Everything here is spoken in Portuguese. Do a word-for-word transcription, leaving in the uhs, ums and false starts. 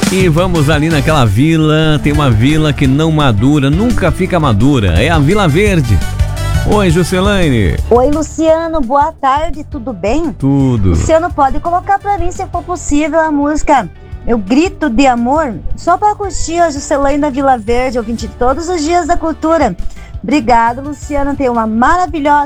E vamos ali naquela vila, tem uma vila que não madura, nunca fica madura, é a Vila Verde. Oi, Juscelane. Oi, Luciano, boa tarde, tudo bem? Tudo. Luciano, pode colocar pra mim, se for possível, a música Meu Grito de Amor, só pra curtir a Juscelane da Vila Verde, ouvinte de todos os dias da cultura. Obrigado, Luciano, tenha uma maravilhosa